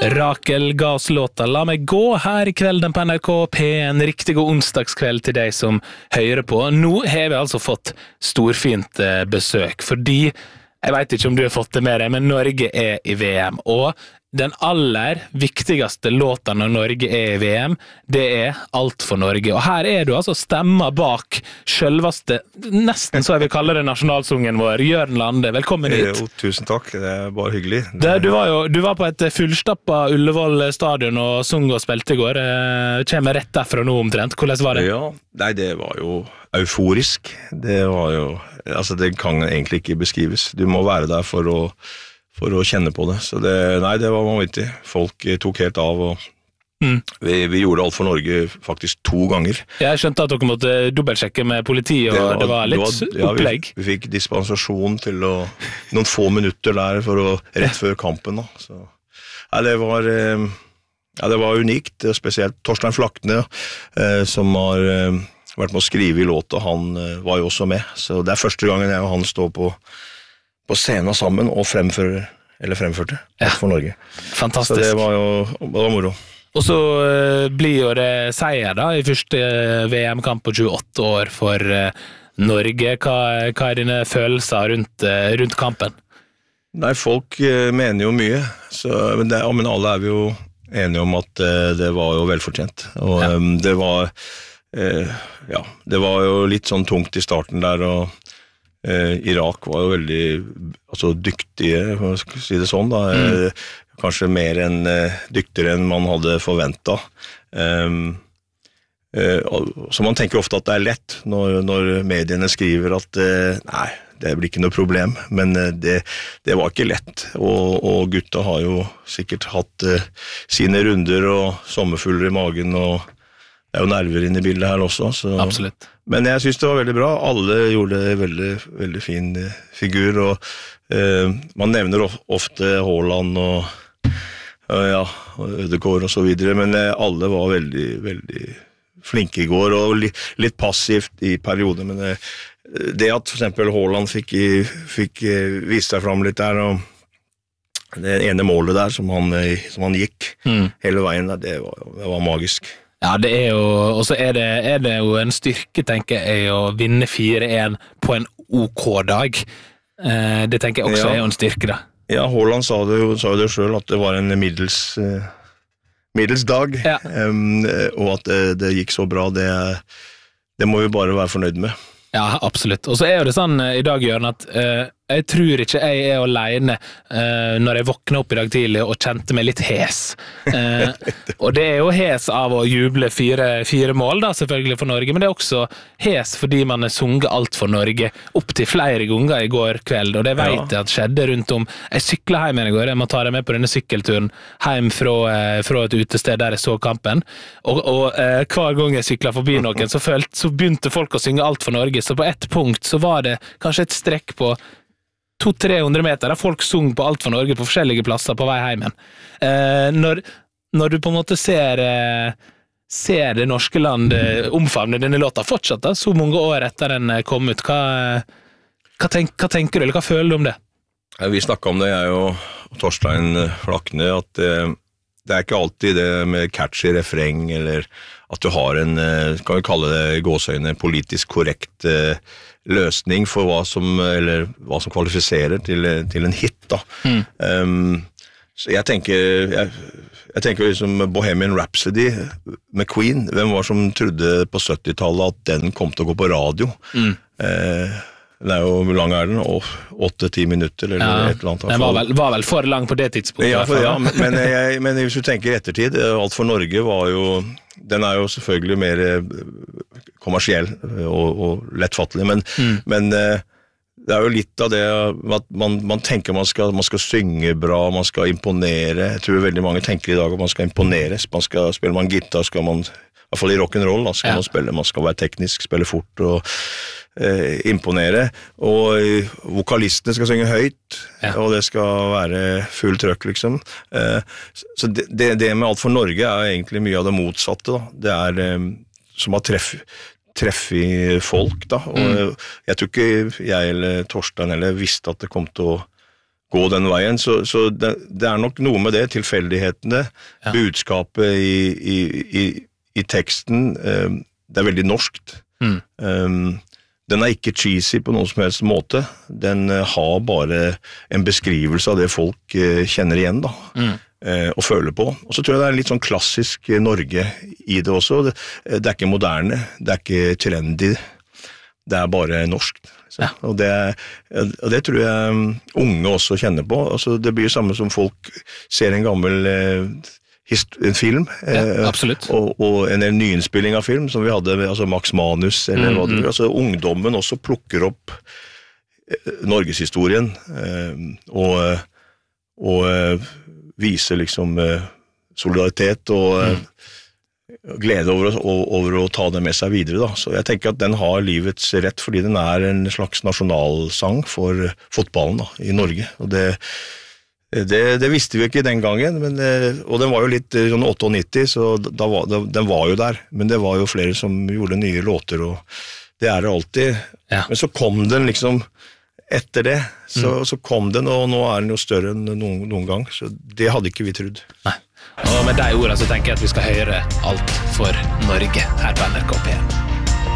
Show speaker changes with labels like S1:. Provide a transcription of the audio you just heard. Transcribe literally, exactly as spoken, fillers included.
S1: Rakel ga oss låta La meg gå her i kvelden på N R K P, en riktig god onsdagskveld til deg som hører på. Nå har vi altså fått storfint besøk, fordi, jeg vet ikke om du har fått det med deg, men Norge er i V M, og den aller viktigste låta når Norge er i V M, det er Alt for Norge. Og her er du altså stemmer bak selveste, nesten så jeg vil kalle det nasjonalsungen vår, Jørn Lande. Velkommen hit.
S2: Jo, tusen takk, det er bare hyggelig.
S1: Det, du, var jo, du var på et fullstappa Ullevål stadion og sung og spilte i går. Kommer rett derfra nå omtrent. Hvordan var det?
S2: Ja, nei, det var jo euforisk. Det var jo, altså det kan egentlig ikke beskrives. Du må være der for å for å kjenne på det. Så det, nei, det var vanvittig. Folk tok helt av, og mm. vi, vi gjorde Alt for Norge faktisk to ganger.
S1: Jeg skjønte at dere måtte dobbeltsjekke med politiet, og det var, det var litt det var, ja, opplegg.
S2: Vi, vi fikk dispensasjon til å, noen få minutter der for å, rett før kampen. Da. Så, nei, det var, ja, det var unikt, spesielt Torstein Flakne, eh, som har eh, vært med å skrive i låta, han eh, var jo også med. Så det er første gangen jeg og han står på på scenen sammen og fremfører, eller fremførte, ja. For Norge.
S1: Fantastisk.
S2: Så det var jo det var moro.
S1: Og så uh, blir jo det seier da, i første uh, V M-kamp på tjueåtte år for uh, Norge. Hva, hva er dine følelser rundt, uh, rundt kampen?
S2: Nei, folk uh, mener jo mye, så, men, det, men alle er vi jo enige om at uh, det var jo velfortjent. Og ja. um, det var, uh, ja, det var jo litt sånn tungt i starten der, og Eh, Irak var jo veldig altså, dyktige, for å si det sånn da, mm. eh, kanskje mer enn eh, dyktigere enn man hadde forventet. Um, eh, så man tenker ofte at det er lett når, når mediene skriver at eh, nei, det blir ikke noe problem, men eh, det, det var ikke lett, og, og gutta har jo sikkert hatt eh, sine runder og sommerfugler i magen, og det er jo nerver inne i bildet her også. Så.
S1: Absolutt.
S2: Men jeg synes det var veldig bra. Alle gjorde veldig, veldig fin figur, og eh, man nevner ofte Haaland og, og, ja, og Ødegaard og så videre, men eh, alle var veldig, veldig flinke i går, og li, litt passivt i perioder, men eh, det at for eksempel Haaland fikk, i, fikk eh, vist seg frem litt der, og det ene målet der som han, som han gikk mm. hele veien der, det var, det var magisk.
S1: Ja, det er jo, og så er det, er det jo en styrke, tenker jeg, å vinne fire en på en OK dag. Eh, det tenker jeg også ja. Er jo en styrke, da.
S2: Ja, Haaland sa det jo, sa det selv at det var en middels, uh, middels dag, ja. um, og at det, det gikk så bra, det, det må vi bare være fornøyd med.
S1: Ja, absolutt. Og så er jo det sånn i dag, Jørn, at uh, jeg tror ikke jeg er alene uh, når jeg våkner opp i dag tidlig og kjente meg litt hes. Uh, og det er jo hes av å juble fire, fire mål, da, selvfølgelig for Norge, men det er også hes fordi man har sunget Alt for Norge opp til flere ganger i går kveld, og det vet ja. Jeg at skjedde rundt om. Jeg syklet hjem i går, jeg må ta deg med på denne sykkelturen hjem fra, uh, fra et utested der jeg så kampen, og, og uh, hver gang jeg syklet forbi noen, så, følte, så begynte folk å synge Alt for Norge, så på ett punkt så var det kanskje et strekk på to til tre hundre meter der folk sung på Alt for Norge på forskjellige plasser på vei hjem. Eh, når, når du på en måte ser, eh, ser det norske land eh, omfavne denne låta fortsatt da, så mange år etter den kom ut, hva, hva, tenk, hva tenker du, eller hva føler du om det?
S2: Ja, vi snakket om det, jeg og Torstein Flakne, at eh, det er ikke alltid det med catchy refreng, eller at du har en, kan vi kalle det gåseøyne, politisk korrekt eh, løsning for hva som, eller hva som kvalifiserer til, til en hit da. Mm. Um, så jeg tenker jeg, jeg tenker liksom Bohemian Rhapsody med Queen, hvem var som trodde på syttitallet at den kom til å gå på radio? Mm. Uh, det er jo, hvor lang er den? åtte-ti minutter eller ja, et eller annet.
S1: Den var vel, var vel for lang på det tidspunktet.
S2: Ja, for, ja men, men, jeg, men hvis du tenker ettertid, Alt for Norge var jo, den er jo selvfølgelig mer kommersiell og, og lettfattelig, men, mm. men det er jo litt av det at man, man tenker man skal, man skal synge bra, man skal imponere. Jeg tror veldig mange tenker i dag at man skal imponere. Man skal, spiller man gitar, skal man, i hvert fall i rock'n'roll, da skal ja. Man spille, man skal være teknisk, spille fort og eh, imponere. Og eh, vokalistene skal synge høyt, ja. Og det skal være full trøkk, liksom. Eh, så det, det, det med Alt for Norge er egentlig mye av det motsatte, da. Det er eh, som har treff treffe folk da, og mm. jeg tror ikke jeg eller Torstein eller visste at det kom til å gå den veien, så, så det, det er nok noe med det, tilfeldighetene, ja. budskapet i, i, i, i teksten, um, det er veldig norskt. Mm. Um, den er ikke cheesy på noen som helst måte, den uh, har bare en beskrivelse av det folk uh, kjenner igjen da. Mm. Og føler på. Og så tror jeg det er litt sånn klassisk Norge i det også. Det, det er ikke moderne, det er ikke trendy, det er bare norsk. Ja. Og, det, og det tror jeg unge også kjenner på. Altså, det blir samme som folk ser en gammel eh, hist- en film,
S1: ja, absolutt.
S2: Eh, og, og en nyinnspilling av film som vi hadde, altså Max Manus, eller mm, hva det blir. Altså, ungdommen også plukker opp eh, Norgeshistorien, eh, og, og vise liksom uh, solidaritet og uh, mm. glede over, over å ta det med seg videre da. Så jeg tenker at den har livets rett fordi den er en slags nasjonalsang for fotballen da, i Norge. Og det, det, det visste vi ikke den gangen, men, uh, og den var jo litt sånn nittiåtte, så da var, da, den var jo der. Men det var jo flere som gjorde nye låter, og det er det alltid. Ja. Men så kom den liksom etter det, så, mm. så kom den, og nå er den jo større enn noen, noen gang, så det hadde ikke vi trodd.
S1: Nei. Og med de ordene så tenker jeg at vi skal høre Alt for Norge her på N R K P.